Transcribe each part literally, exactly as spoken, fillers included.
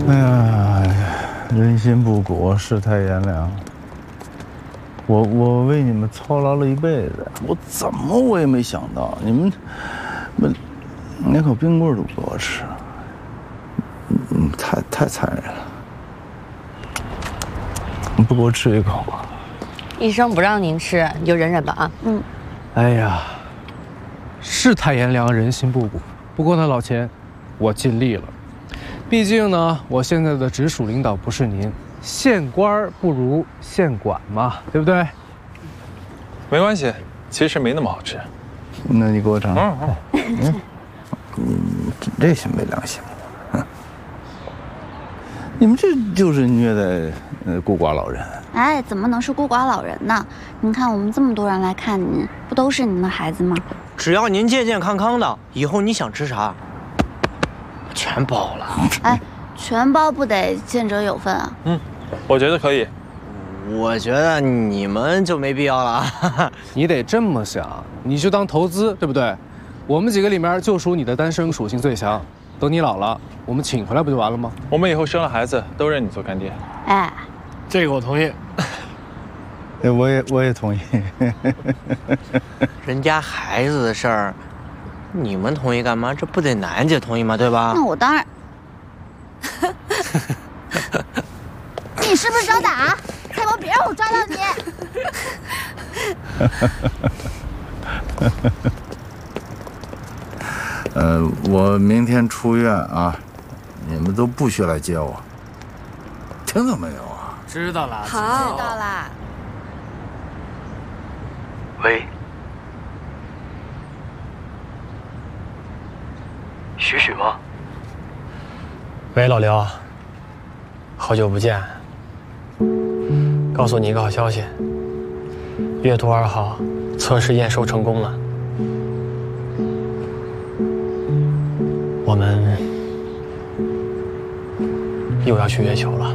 哎呀，人心不古，世态炎凉。我我为你们操劳了一辈子，我怎么我也没想到你们，们连口冰棍都不给我吃，嗯，太太残忍了。你不给我吃一口吗？ 医生不让您吃，你就忍忍吧啊。嗯。 哎呀，世态炎凉，人心不古。不过呢，老钱，我尽力了。毕竟呢，我现在的直属领导不是您，县官不如县管嘛，对不对？ 没关系，其实没那么好吃。 那你给我尝。嗯嗯。你这些没良心！嗯。你们这就是虐待呃孤寡老人。 哎，怎么能是孤寡老人呢？您看我们这么多人来看您，不都是您的孩子吗？ 只要您健健康康的，以后你想吃啥，全包了。 哎，全包不得见者有份啊？ 嗯，我觉得可以。 我觉得你们就没必要了。 你得这么想，你就当投资，对不对？我们几个里面就属你的单身属性最强。等你老了，我们请回来不就完了吗？ 我们以后生了孩子都认你做干爹。 哎， 这个我同意。 哎，我也我也同意。 人家孩子的事儿，你们同意干嘛？这不得楠姐同意吗？对吧？ 那我当然。你是不是找打？菜包，别让我抓到你！ 呃，我明天出院啊，你们都不许来接我，听到没有啊？ 知道了。 好， 知道啦。 喂，许许吗？ 喂，老刘，好久不见。告诉你一个好消息，月图二号测试验收成功了。我们又要去月球了。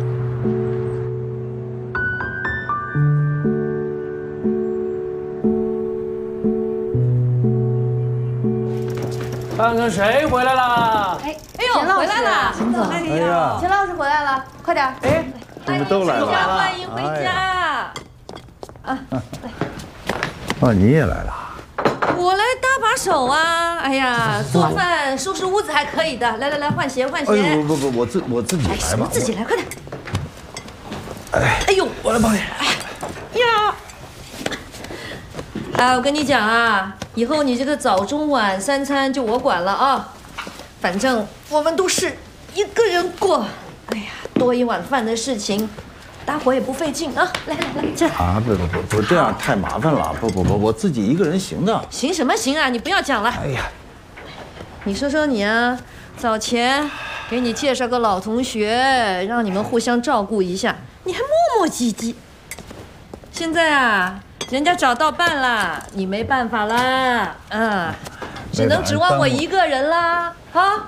看看谁回来了？ 哎，哎呦，回来了，秦总，哎呀，秦老师回来了，快点，哎， 你们都来了， 欢迎回家。啊， 哦，你也来了。 我来搭把手啊！哎呀，做饭、收拾屋子还可以的。来来来，换鞋换鞋。 哎呦，不不不，我自我自己来吧。 什么自己来？快点！ 哎， 哎呦， 我来帮你。 哎呀！啊，我跟你讲啊，以后你这个早中晚三餐就我管了啊。反正我们都是一个人过。哎呀，多一碗饭的事情，大伙也不费劲啊！来来来，这啊，不不不不，这样太麻烦了。不不不，我自己一个人行的。 行什么行啊？你不要讲了。 哎呀， 你说说你啊，早前给你介绍个老同学，让你们互相照顾一下，你还磨磨唧唧。现在啊，人家找到伴啦，你没办法啦，嗯，只能指望我一个人啦，啊。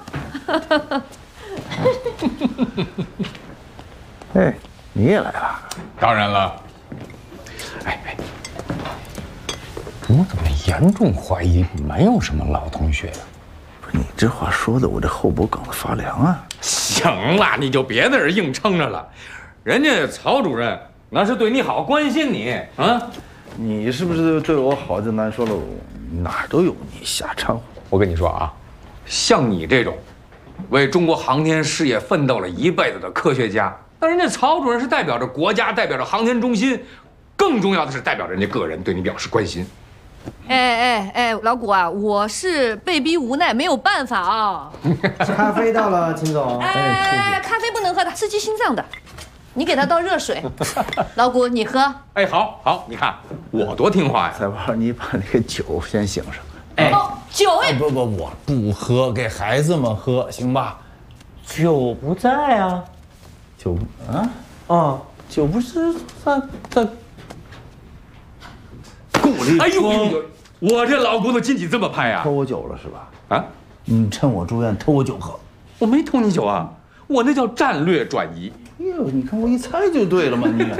哎，你也来了？ 当然了。哎哎，我怎么严重怀疑没有什么老同学呀？ 不是你这话说的，我这后脖梗子发凉啊！ 行了，你就别在这硬撑着了。人家曹主任那是对你好，关心你啊。 你是不是对我好就难说了？哪儿都有你瞎掺和。 我跟你说啊，像你这种为中国航天事业奋斗了一辈子的科学家，那人家曹主任是代表着国家，代表着航天中心，更重要的是代表着人家个人对你表示关心。 哎哎哎，老谷啊，我是被逼无奈，没有办法啊。 咖啡到了，秦总。 哎，咖啡不能喝的，刺激心脏的。你给他倒热水。老谷，你喝。 哎，好好，你看我多听话呀。 菜包，你把那个酒先醒上。 哎，哦，酒哎， 不不，我不喝，给孩子们喝，行吧？ 酒不在啊。 酒啊啊， 酒不是在在故里。 哎呦，我这老骨头进去这么拍呀？ 偷我酒了是吧？ 啊， 你趁我住院偷我酒喝？ 我没偷你酒啊，我那叫战略转移。 哟，你看我一猜就对了嘛，你。